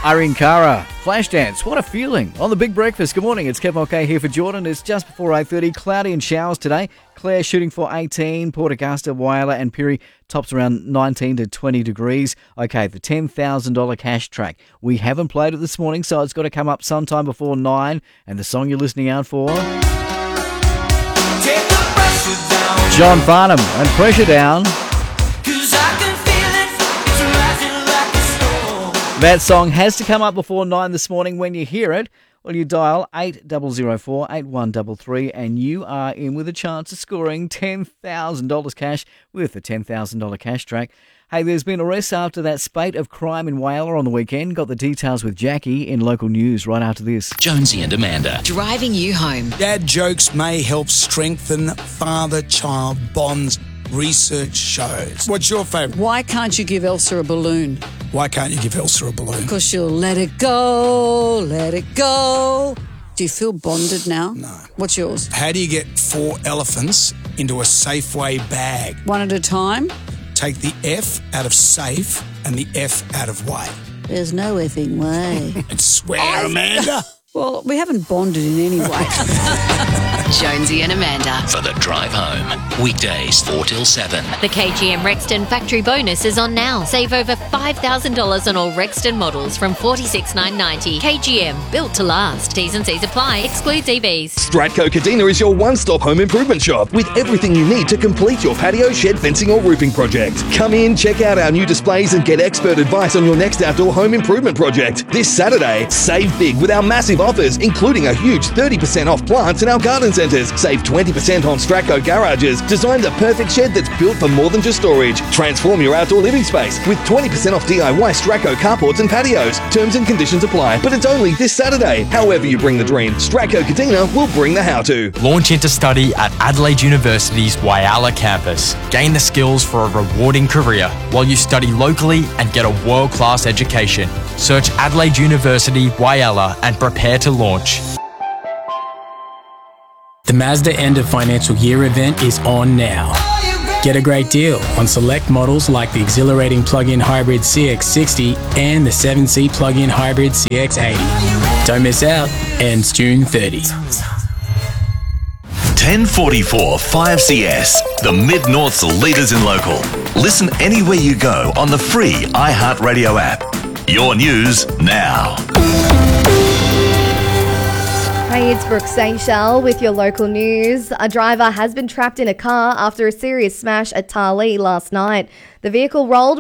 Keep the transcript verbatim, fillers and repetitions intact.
Irene Cara, Flashdance, what a feeling. On the Big Breakfast, good morning, it's Kev Okay here for Jordan. It's just before eight thirty, cloudy and showers today. Clare shooting for eighteen, Port Augusta, Whyalla and Piri tops around nineteen to twenty degrees. Okay, the ten thousand dollars cash track. We haven't played it this morning, so it's got to come up sometime before nine. And the song you're listening out for? John Farnham and Pressure Down. That song has to come up before nine this morning. When you hear it, well, you dial eight zero zero four, eight one three three and you are in with a chance of scoring ten thousand dollars cash with the ten thousand dollars cash track. Hey, there's been arrests after that spate of crime in Whyalla on the weekend. Got the details with Jackie in local news right after this. Jonesy and Amanda. Driving you home. Dad jokes may help strengthen father-child bonds. Research shows. What's your favourite? Why can't you give Elsa a balloon? Why can't you give Elsa a balloon? Because she'll let it go, let it go. Do you feel bonded now? No. What's yours? How do you get four elephants into a Safeway bag? One at a time? Take the F out of safe and the F out of way. There's no effing way. And swear, Amanda. Well, we haven't bonded in any way. Jonesy and Amanda. For the drive home. Weekdays four till seven. The K G M Rexton factory bonus is on now. Save over five thousand dollars on all Rexton models from forty-six thousand nine hundred ninety dollars. K G M, built to last. T's and C's apply. Excludes E Vs. Stratco Kadina is your one-stop home improvement shop with everything you need to complete your patio, shed, fencing or roofing project. Come in, check out our new displays and get expert advice on your next outdoor home improvement project. This Saturday, save big with our massive offers, including a huge thirty percent off plants in our garden centres. Save twenty percent on Stratco garages. Design the perfect shed that's built for more than just storage. Transform your outdoor living space with twenty percent off D I Y Stratco carports and patios. Terms and conditions apply, but it's only this Saturday. However you bring the dream, Stratco Kadina will bring the how-to. Launch into study at Adelaide University's Whyalla campus. Gain the skills for a rewarding career while you study locally and get a world-class education. Search Adelaide University Whyalla and prepare to launch. The Mazda end of financial year event is on now. Get a great deal on select models like the exhilarating plug-in hybrid C X sixty and the seven seat plug-in hybrid C X eighty. Don't miss out. Ends June thirtieth. ten forty-four five C S, the Mid-North's leaders in local. Listen anywhere you go on the free iHeartRadio app. Your news now. Hey, it's Brooke Seychelles with your local news. A driver has been trapped in a car after a serious smash at Tarlee last night. The vehicle rolled